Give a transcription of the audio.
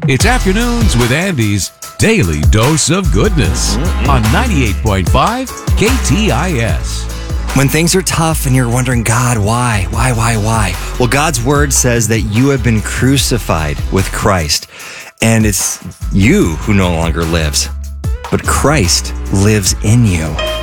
It's Afternoons with Andy's Daily Dose of Goodness on 98.5 KTIS. When things are tough and you're wondering, God, why? Well, God's word says that you have been crucified with Christ, and it's you who no longer lives, but Christ lives in you.